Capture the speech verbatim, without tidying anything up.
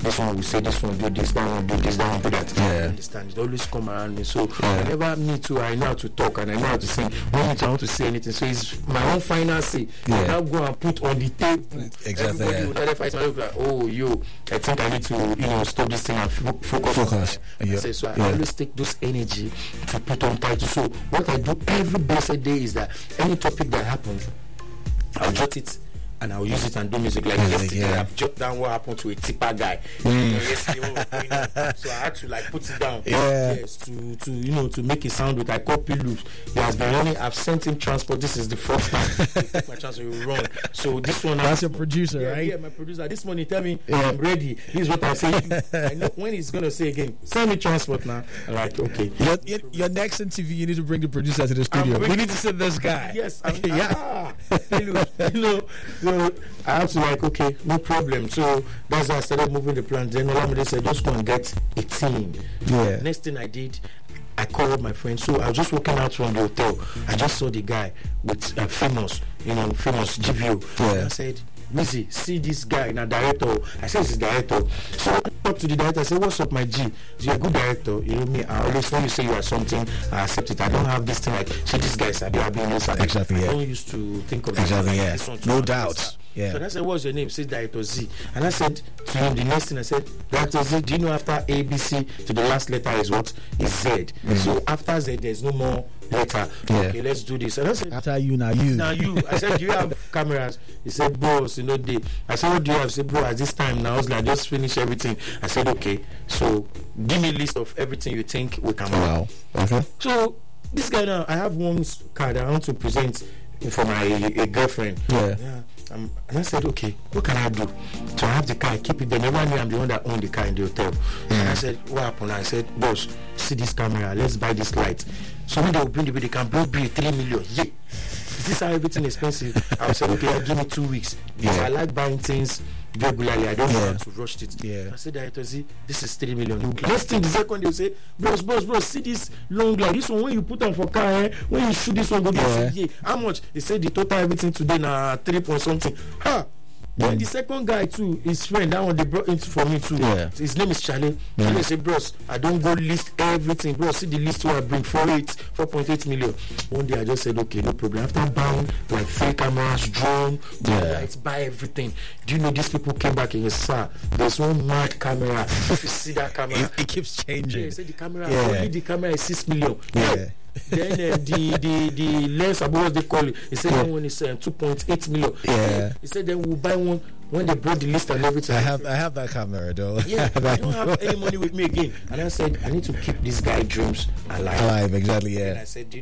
this one will say this one do this, that one do this, that one do that. Yeah. I understand. They always come around me. So Yeah. whenever me too, I know how to talk and I know how to sing. When I want to say anything, so it's my own final say. Yeah. I now go and put on the tape. Exactly, Everybody yeah. will not fight. Like, oh, yo, I think I need to, you know, stop this thing and fo- focus. Focus. On Yeah. say, so I Yeah. always take those energy to put on title. So what I do every blessed day is that any topic that happens, I'll jot it and I'll use it and do music. Like Music, yesterday, yeah. I've jot down what happened to a tipper guy. Mm. You know, yesterday, what was going on. So I had to like put it down. Yeah. Yes, to, to you know to make it sound with like copy loops. He has been running. I've sent him transport. This is the first time he take my transport. He will run. So this one. That's your producer, yeah, right? Yeah, my producer. This morning, tell me Yeah. I'm ready. This is what I say. I know when he's gonna say again. Send me transport now. I'm like, okay. Your, your, your next interview, you need to bring the producer to the studio. bringing- We need to send this guy. Yes, I'm, Yeah. ah, you know, you know, so I have to like, okay, no problem. So that's why I started moving the plan. Then Olamide said, just go and get a team. Yeah. Next thing I did, I called my friend. So I was just walking out from the hotel. I just saw the guy with uh, famous, you know, famous G V O. Yeah. And I said, Wizzy, see this guy, now director. I said, he's director. So I talked to the director. I said, what's up, my G? You're a good director. You know me. I always, when you say you are something, I accept it. I don't have this thing like, see, this guy, Sabi, I've been this. Exactly, yeah. I don't used to think of Exactly, like, yeah. this one too No much, doubt. this, that. Yeah. So I said, what's your name? He said, Director Z. And I said to him, the next thing I said, Director Z, do you know after A, B, C to the last letter is what? Is Z. Mm-hmm. So after Z, there's no more letter. Yeah. Okay, let's do this. And I said, After you, now you. now you. I said, do you have cameras? He said, boss, you know, they. I said, what do you have? He said, bro, at this time now, I was like, just finish everything. I said, okay. So give me a list of everything you think we can do. Wow. Okay. So this guy now, I have one card I want to present for my a girlfriend. Yeah. Yeah. Um, and I said, okay, what can I do? So I have the car, I keep it there. Never knew I'm the one that owned the car in the hotel. And I said, what happened? I said, boss, see this camera, let's buy this light. So when they will bring the bill, they can blow bill three million. Yeah. This is how everything expensive. I said, okay, give me two weeks. Because Yeah. I like buying things regularly. I don't Yeah. want to rush it. Yeah. I said, Director Z, this is three million. Next thing, the second they will say, bros, bros, bros, see this long light. This one, when you put on for car, eh, when you shoot this one, go Yeah. yeah. How much? They said the total everything today now three point something. Ha! Then the second guy too, his friend, that one they brought into for me too. Yeah. His name is Charlie. Yeah. Charlie said, bros, I don't go list everything. Bro, see the list where I bring four eight, four point eight million. One day I just said, okay, no problem. After buying like three cameras, drone, Yeah. lights, buy everything. Do you know these people came back and said, sir, there's one mad camera. If you see that camera, It, it keeps yeah, changing. he said the camera, Yeah. only the camera is six million. Yeah. Then uh, the the the lens about what they call it. He said that one is uh, two point eight million. Yeah. He said then we'll buy one when they brought the list and everything. I have I have that camera though. Yeah, I don't have any money with me again. And I said I need to keep this guy dreams alive. Alive, exactly, And yeah. I said, do you